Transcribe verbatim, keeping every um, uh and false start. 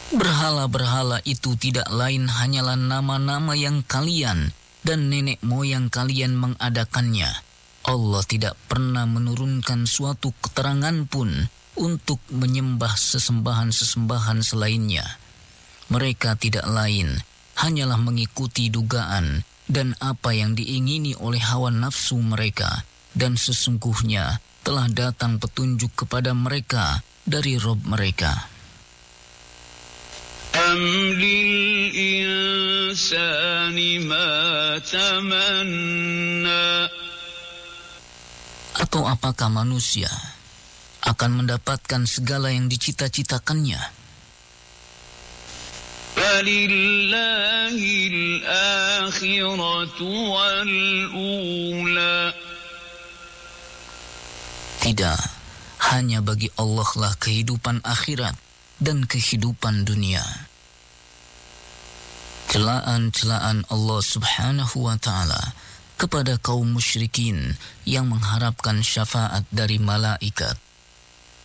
Berhala-berhala itu tidak lain hanyalah nama-nama yang kalian dan nenek moyang kalian mengadakannya. Allah tidak pernah menurunkan suatu keterangan pun untuk menyembah sesembahan-sesembahan selainnya. Mereka tidak lain hanyalah mengikuti dugaan dan apa yang diingini oleh hawa nafsu mereka, dan sesungguhnya telah datang petunjuk kepada mereka dari Rabb mereka. أَمْ لِلْإِنسَانِ مَا تَمَنَّى Atau apakah manusia akan mendapatkan segala yang dicita-citakannya? فَلِلَّهِ الْآخِرَةُ وَالْأُولَى Tidak, hanya bagi Allah lah kehidupan akhirat dan kehidupan dunia. Celaan-celaan Allah Subhanahu wa ta'ala kepada kaum musyrikin yang mengharapkan syafaat dari malaikat.